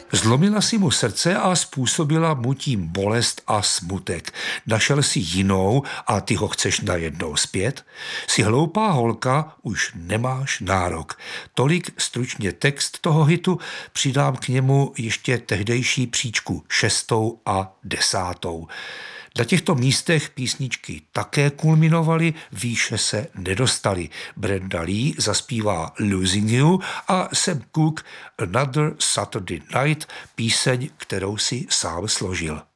Zlomila si mu srdce a způsobila mu tím bolest a smutek. Našel si jinou a ty ho chceš najednou zpět? Si hloupá holka, už nemáš nárok. Tolik stručně text toho hitu, přidám k němu ještě tehdejší příčku 6. a 10. Na těchto místech písničky také kulminovaly, výše se nedostaly. Brenda Lee zaspívá Losing You a Sam Cooke Another Saturday Night, píseň, kterou si sám složil.